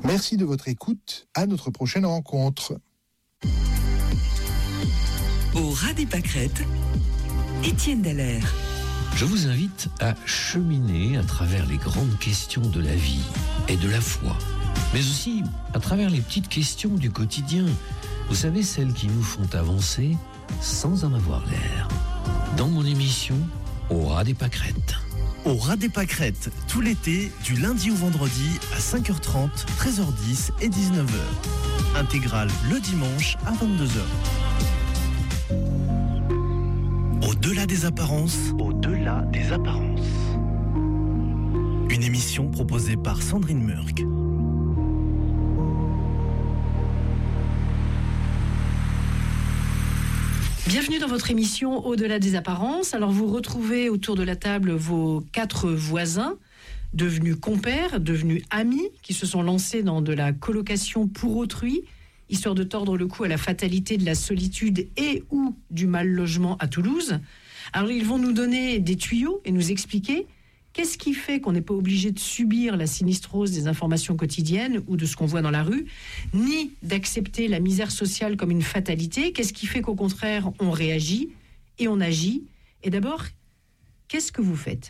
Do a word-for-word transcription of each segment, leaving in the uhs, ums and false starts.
Merci de votre écoute. À notre prochaine rencontre. Au ras des pâquerettes, Étienne Dallaire. Je vous invite à cheminer à travers les grandes questions de la vie et de la foi, mais aussi à travers les petites questions du quotidien. Vous savez, celles qui nous font avancer sans en avoir l'air. Dans mon émission, Au ras des pâquerettes. Au ras des pâquerettes, tout l'été, du lundi au vendredi à cinq heures trente, treize heures dix et dix-neuf heures. Intégrale le dimanche à vingt-deux heures. Au-delà des apparences, au-delà des apparences. Une émission proposée par Sandrine Murk. Bienvenue dans votre émission Au-delà des apparences. Alors vous retrouvez autour de la table vos quatre voisins, devenus compères, devenus amis, qui se sont lancés dans de la colocation pour autrui, histoire de tordre le cou à la fatalité de la solitude et ou du mal logement à Toulouse. Alors ils vont nous donner des tuyaux et nous expliquer qu'est-ce qui fait qu'on n'est pas obligé de subir la sinistrose des informations quotidiennes ou de ce qu'on voit dans la rue, ni d'accepter la misère sociale comme une fatalité. Qu'est-ce qui fait qu'au contraire, on réagit et on agit? Et d'abord, qu'est-ce que vous faites?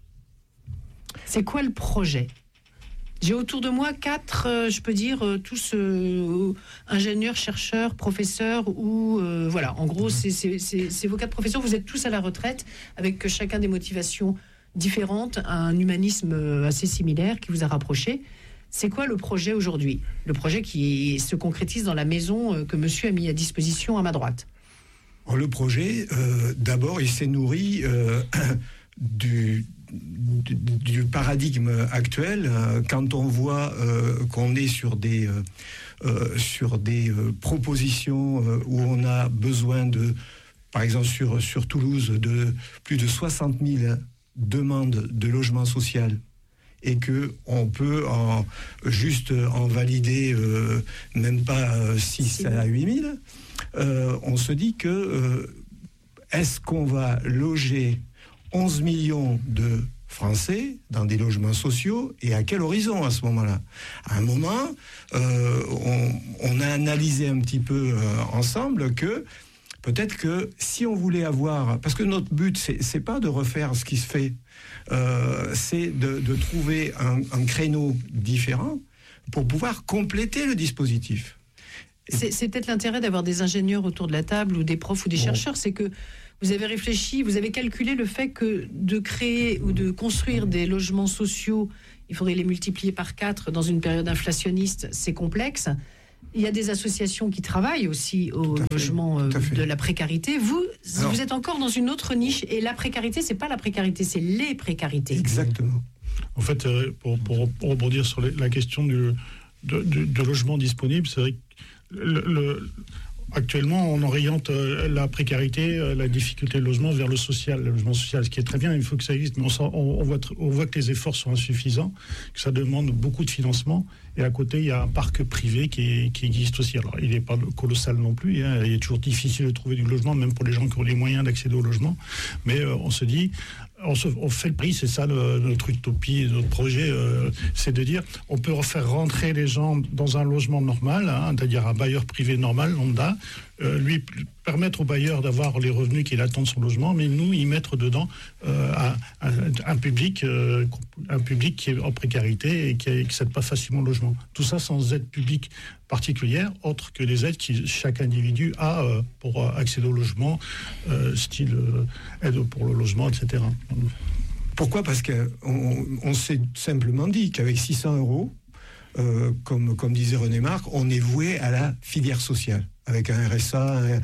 C'est quoi le projet? J'ai autour de moi quatre, euh, je peux dire, euh, tous euh, ingénieurs, chercheurs, professeurs, ou euh, voilà, en gros, c'est, c'est, c'est, c'est vos quatre professeurs. Vous êtes tous à la retraite, avec chacun des motivations différentes, un humanisme assez similaire qui vous a rapproché. C'est quoi le projet aujourd'hui? Le projet qui se concrétise dans la maison que monsieur a mis à disposition à ma droite. Le projet, euh, d'abord, il s'est nourri euh, du, du, du paradigme actuel. Euh, quand on voit euh, qu'on est sur des, euh, euh, sur des euh, propositions euh, où on a besoin de, par exemple sur, sur Toulouse, de plus de soixante mille demande de logement social et que on peut en, juste en valider euh, même pas euh, six à huit mille, euh, on se dit que euh, est-ce qu'on va loger onze millions de Français dans des logements sociaux et à quel horizon à ce moment-là? À un moment, euh, on, on a analysé un petit peu euh, ensemble que peut-être que si on voulait avoir... Parce que notre but, c'est, c'est pas de refaire ce qui se fait, euh, c'est de, de trouver un, un créneau différent pour pouvoir compléter le dispositif. C'est, c'est peut-être l'intérêt d'avoir des ingénieurs autour de la table ou des profs ou des bon. chercheurs, c'est que vous avez réfléchi, vous avez calculé le fait que de créer ou de construire des logements sociaux, il faudrait les multiplier par quatre dans une période inflationniste, c'est complexe. Il y a des associations qui travaillent aussi au logement euh, de la précarité. Vous, Alors, vous êtes encore dans une autre niche et la précarité, c'est pas la précarité, c'est les précarités. Exactement. En fait, euh, pour, pour, pour rebondir sur les, la question du, de, de, de logement disponible, c'est vrai que le, le, actuellement, on oriente euh, la précarité, euh, la difficulté de logement vers le social, le logement social, ce qui est très bien, il faut que ça existe, mais on, on, on, voit, on voit que les efforts sont insuffisants, que ça demande beaucoup de financement, et à côté, il y a un parc privé qui, est, qui existe aussi. Alors, il n'est pas colossal non plus, hein, il est toujours difficile de trouver du logement, même pour les gens qui ont les moyens d'accéder au logement, mais euh, on se dit, on, se, on fait le prix, c'est ça le, notre utopie, notre projet, euh, c'est de dire, on peut faire rentrer les gens dans un logement normal, hein, c'est-à-dire un bailleur privé normal, lambda, euh, lui permettre au bailleur d'avoir les revenus qu'il attend de son logement, mais nous y mettre dedans euh, un, un, un public, euh, un public qui est en précarité et qui n'accède pas facilement au logement. Tout ça sans aide publique particulière, autre que les aides que chaque individu a euh, pour euh, accéder au logement, euh, style euh, aide pour le logement, et cetera. Pourquoi? Parce qu'on on s'est simplement dit qu'avec six cents euros, euh, comme, comme disait René Marc, on est voué à la filière sociale, avec un R S A, un,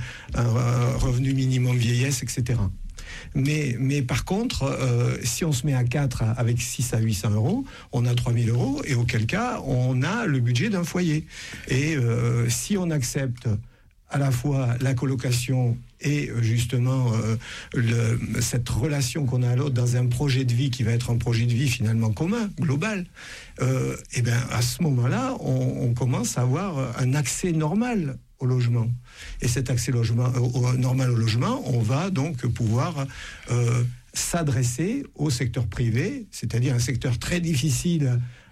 un revenu minimum vieillesse, et cetera. Mais, mais par contre, euh, si on se met à quatre avec six à huit cents euros, on a trois mille euros, et auquel cas, on a le budget d'un foyer. Et euh, si on accepte à la fois la colocation et justement euh, le, cette relation qu'on a à l'autre dans un projet de vie qui va être un projet de vie finalement commun, global, euh, et bien à ce moment-là, on, on commence à avoir un accès normal au logement. Et cet accès logement, au, normal au logement, on va donc pouvoir euh, s'adresser au secteur privé, c'est-à-dire un secteur très difficile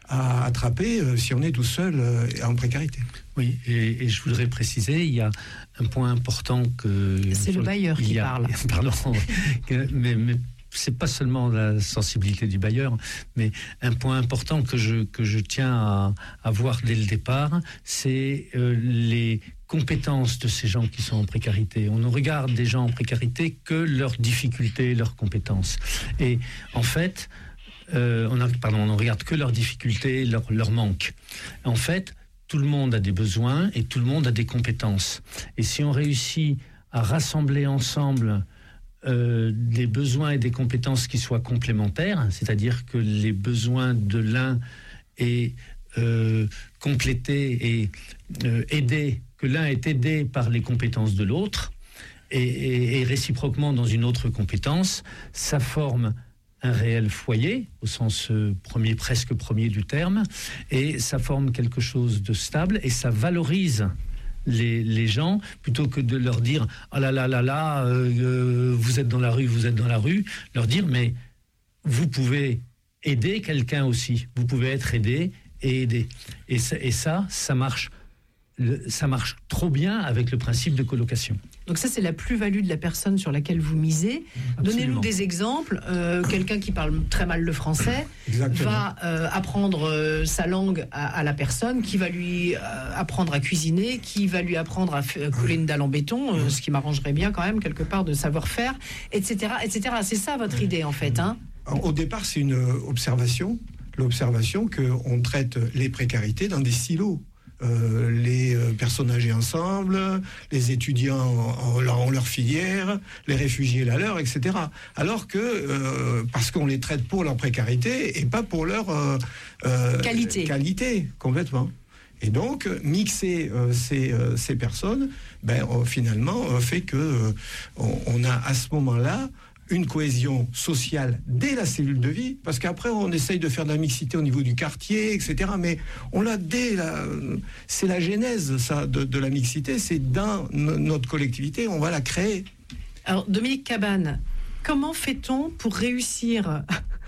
à attraper euh, si on est tout seul euh, en précarité. Oui, et, et je voudrais préciser, il y a un point important que... C'est le bailleur qui a, parle. Pardon, que, mais, mais c'est pas seulement la sensibilité du bailleur, mais un point important que je, que je tiens à, à voir dès le départ, c'est euh, les compétences de ces gens qui sont en précarité. On ne regarde des gens en précarité que leurs difficultés, leurs compétences. Et en fait, euh, on a, pardon, on ne regarde que leurs difficultés, leurs leur manques. En fait, tout le monde a des besoins et tout le monde a des compétences. Et si on réussit à rassembler ensemble euh, des besoins et des compétences qui soient complémentaires, c'est-à-dire que les besoins de l'un est euh, complété et euh, aidé, que l'un est aidé par les compétences de l'autre, et, et, et réciproquement dans une autre compétence, ça forme un réel foyer, au sens premier, presque premier du terme, et ça forme quelque chose de stable, et ça valorise les, les gens, plutôt que de leur dire « Ah là là là là, euh, vous êtes dans la rue, vous êtes dans la rue », leur dire « Mais vous pouvez aider quelqu'un aussi, vous pouvez être aidé et aider ». Et ça, et ça, ça marche. Le, ça marche trop bien avec le principe de colocation. Donc ça, c'est la plus-value de la personne sur laquelle vous misez. Absolument. Donnez-nous des exemples. Euh, quelqu'un qui parle très mal le français Exactement. va euh, apprendre euh, sa langue à, à la personne, qui va lui euh, apprendre à cuisiner, qui va lui apprendre à f- couler une dalle en béton, euh, ce qui m'arrangerait bien quand même, quelque part, de savoir-faire, et cetera, et cetera. C'est ça votre idée, en fait, hein ? Au départ, c'est une observation, l'observation qu'on traite les précarités dans des silos. Euh, les euh, personnes âgées ensemble, les étudiants en, en, en leur filière, les réfugiés la leur, et cetera. Alors que, euh, parce qu'on les traite pour leur précarité et pas pour leur euh, euh, qualité. qualité, complètement. Et donc, mixer euh, ces, euh, ces personnes, ben, euh, finalement, euh, fait que euh, on, on a à ce moment-là une cohésion sociale dès la cellule de vie, parce qu'après on essaye de faire de la mixité au niveau du quartier, et cetera. Mais on l'a dès la, c'est la genèse ça de, de la mixité, c'est dans no- notre collectivité, on va la créer. Alors Dominique Cabane, comment fait-on pour réussir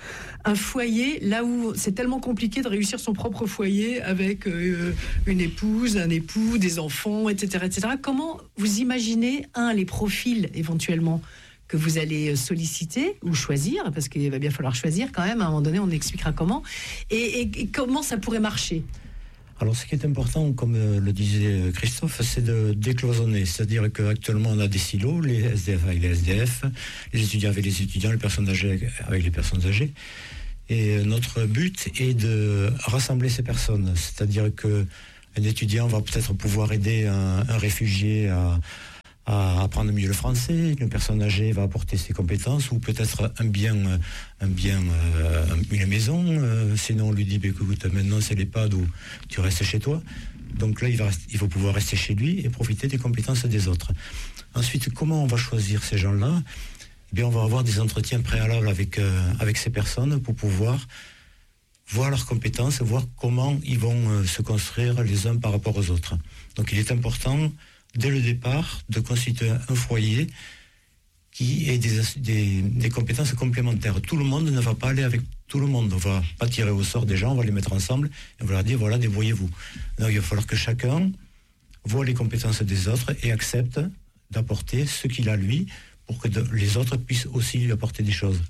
un foyer là où c'est tellement compliqué de réussir son propre foyer avec euh, une épouse, un époux, des enfants, et cetera, et cetera. Comment vous imaginez un les profils éventuellement que vous allez solliciter ou choisir, parce qu'il va bien falloir choisir quand même, à un moment donné, on expliquera comment, et, et, et comment ça pourrait marcher. Alors, ce qui est important, comme le disait Christophe, c'est de décloisonner, c'est-à-dire qu'actuellement, on a des silos, les S D F avec les S D F, les étudiants avec les étudiants, les personnes âgées avec les personnes âgées, et notre but est de rassembler ces personnes, c'est-à-dire qu'un étudiant va peut-être pouvoir aider un, un réfugié à à apprendre mieux le français, une personne âgée va apporter ses compétences, ou peut-être un bien, un bien, euh, une maison, euh, sinon on lui dit, bah, écoute, maintenant c'est l'EHPAD où tu restes chez toi. Donc là, il va, il faut pouvoir rester chez lui et profiter des compétences des autres. Ensuite, comment on va choisir ces gens-là ? Eh bien, on va avoir des entretiens préalables avec, euh, avec ces personnes pour pouvoir voir leurs compétences, voir comment ils vont euh, se construire les uns par rapport aux autres. Donc il est important, dès le départ, de constituer un foyer qui ait des, des, des compétences complémentaires. Tout le monde ne va pas aller avec tout le monde. On ne va pas tirer au sort des gens, on va les mettre ensemble et on va leur dire, voilà, débrouillez-vous. Donc il va falloir que chacun voit les compétences des autres et accepte d'apporter ce qu'il a lui pour que de, les autres puissent aussi lui apporter des choses.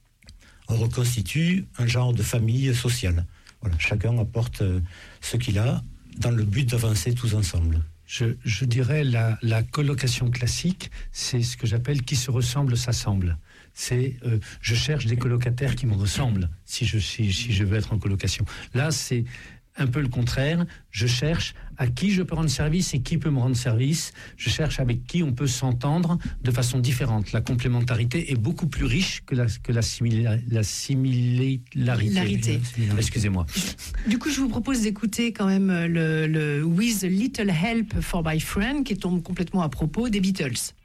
On reconstitue un genre de famille sociale. Voilà, chacun apporte ce qu'il a dans le but d'avancer tous ensemble. Je, je dirais la, la colocation classique, c'est ce que j'appelle qui se ressemble s'assemble. C'est euh, je cherche des colocataires qui me ressemblent si je, si, si je veux être en colocation. Là, c'est un peu le contraire. Je cherche à qui je peux rendre service et qui peut me rendre service. Je cherche avec qui on peut s'entendre de façon différente. La complémentarité est beaucoup plus riche que la, que la, simila, la similarité. Larité. Excusez-moi. Du coup, je vous propose d'écouter quand même le, le With a Little Help for My Friend, qui tombe complètement à propos des Beatles.